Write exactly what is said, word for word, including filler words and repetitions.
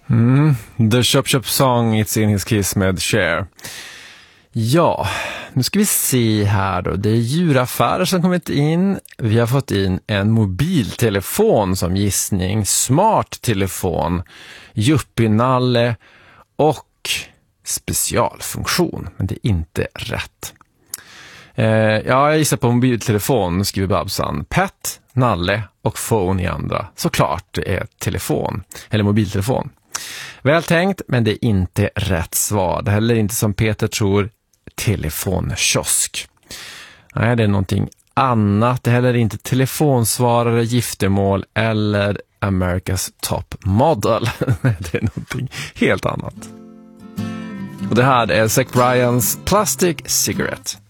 Mm, The Chop Chop Song, It's in His Kiss med Cher. Ja, nu ska vi se här då. Det är djuraffärer som kommit in. Vi har fått in en mobiltelefon som gissning, smart telefon, juppinalle och specialfunktion. Men det är inte rätt. Eh, ja, jag gissar på mobiltelefon, skriver Babsan. Pet, nalle och phone i andra. Såklart det är telefon, eller mobiltelefon. Väl tänkt, men det är inte rätt svar. Det är heller inte som Peter tror, telefonkiosk. Nej, det är någonting annat. Det är heller inte telefonsvarare, giftermål eller America's Top Model. Det är någonting helt annat. Och det här är Zach Bryans Plastic Cigarette.